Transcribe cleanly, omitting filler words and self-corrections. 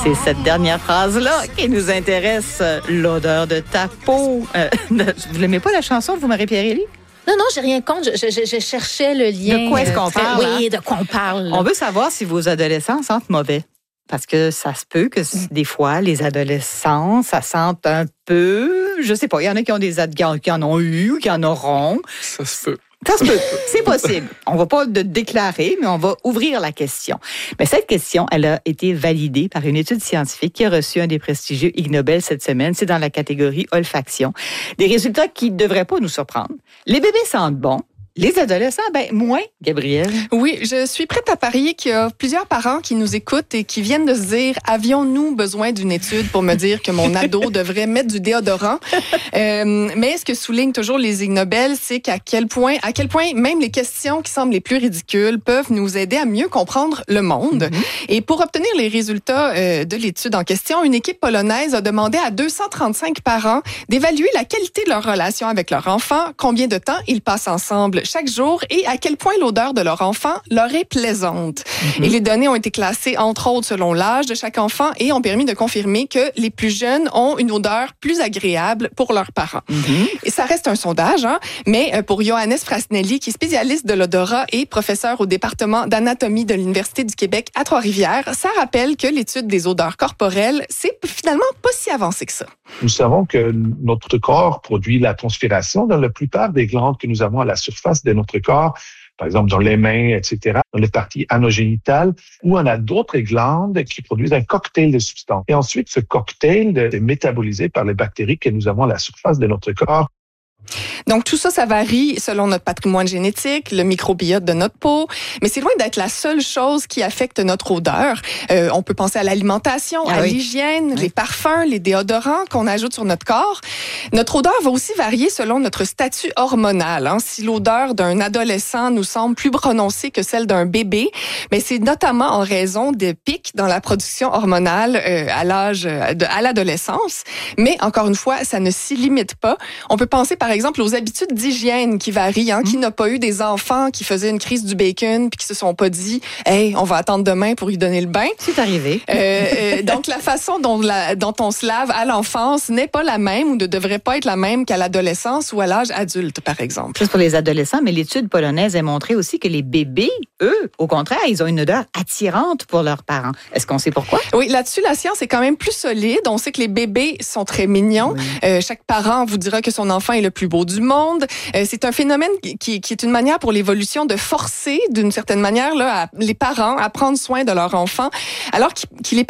C'est cette dernière phrase-là qui nous intéresse, l'odeur de ta peau. Vous n'aimez pas la chanson, vous, Marie-Pierre-Élie? Non, j'ai rien contre. Je cherchais le lien. De quoi est-ce qu'on parle? Oui, de quoi on parle. On veut savoir si vos adolescents sentent mauvais. Parce que ça se peut que des fois, les adolescents, ça sente un peu... Je sais pas, il y en a qui ont qui en ont eu ou qui en auront. Ça se peut. Ça se peut, c'est possible. On va pas le déclarer, mais on va ouvrir la question. Mais cette question, elle a été validée par une étude scientifique qui a reçu un des prestigieux Ig Nobel cette semaine. C'est dans la catégorie olfaction. Des résultats qui ne devraient pas nous surprendre. Les bébés sentent bon. Les adolescents, moins, Gabrielle. Oui, je suis prête à parier qu'il y a plusieurs parents qui nous écoutent et qui viennent de se dire, avions-nous besoin d'une étude pour me dire que mon ado devrait mettre du déodorant? Mais ce que soulignent toujours les Ig Nobel, c'est à quel point même les questions qui semblent les plus ridicules peuvent nous aider à mieux comprendre le monde. Mm-hmm. Et pour obtenir les résultats de l'étude en question, une équipe polonaise a demandé à 235 parents d'évaluer la qualité de leur relation avec leur enfant, combien de temps ils passent ensemble chaque jour et à quel point l'odeur de leur enfant leur est plaisante. Mm-hmm. Et les données ont été classées, entre autres, selon l'âge de chaque enfant et ont permis de confirmer que les plus jeunes ont une odeur plus agréable pour leurs parents. Mm-hmm. Et ça reste un sondage, mais pour Johannes Frasnelli, qui est spécialiste de l'odorat et professeur au département d'anatomie de l'Université du Québec à Trois-Rivières, ça rappelle que l'étude des odeurs corporelles, c'est finalement pas si avancé que ça. Nous savons que notre corps produit la transpiration dans la plupart des glandes que nous avons à la surface de notre corps, par exemple dans les mains, etc., dans les parties anogénitales, où on a d'autres glandes qui produisent un cocktail de substances. Et ensuite, ce cocktail est métabolisé par les bactéries que nous avons à la surface de notre corps. Donc, tout ça, ça varie selon notre patrimoine génétique, le microbiote de notre peau, mais c'est loin d'être la seule chose qui affecte notre odeur. On peut penser à l'alimentation, à l'hygiène, les parfums, les déodorants qu'on ajoute sur notre corps. Notre odeur va aussi varier selon notre statut hormonal. Si l'odeur d'un adolescent nous semble plus prononcée que celle d'un bébé, mais c'est notamment en raison des pics dans la production hormonale à l'adolescence. Mais encore une fois, ça ne s'y limite pas. On peut penser, par exemple, aux habitudes d'hygiène qui varient. Qui n'a pas eu des enfants qui faisaient une crise du bacon puis qui se sont pas dit « Hey, on va attendre demain pour lui donner le bain ». C'est arrivé. Donc, la façon dont on se lave à l'enfance n'est pas la même ou ne devrait pas être la même qu'à l'adolescence ou à l'âge adulte, par exemple. Juste pour les adolescents, mais l'étude polonaise a montré aussi que les bébés, eux, au contraire, ils ont une odeur attirante pour leurs parents. Est-ce qu'on sait pourquoi? Oui, là-dessus, la science est quand même plus solide. On sait que les bébés sont très mignons. Oui. Chaque parent vous dira que son enfant est le plus beau du monde. C'est un phénomène qui est une manière pour l'évolution de forcer, d'une certaine manière, les parents à prendre soin de leur enfant, alors qu'il est